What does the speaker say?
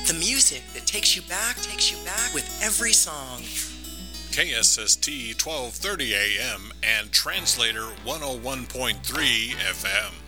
The music that takes you back with every song. KSST 1230 AM and Translator 101.3 FM.